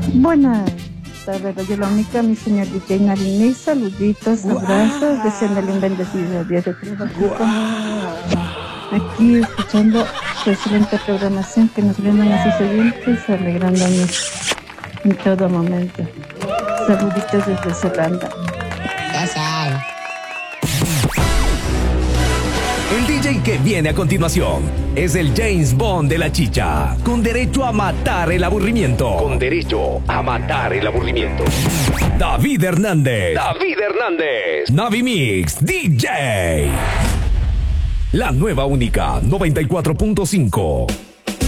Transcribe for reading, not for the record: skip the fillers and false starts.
Buenas tardes, yo la única, mi señor DJ Narini, saluditos, abrazos, deseándole un bendecido día de trabajo. Aquí escuchando su excelente programación que nos brindan a sus oyentes, alegrándonos en todo momento. Saluditos desde Zelanda. Gracias. El DJ que viene a continuación es el James Bond de la chicha, con derecho a matar el aburrimiento. Con derecho a matar el aburrimiento. David Hernández. David Hernández. Navi Mix DJ. La nueva única 94.5.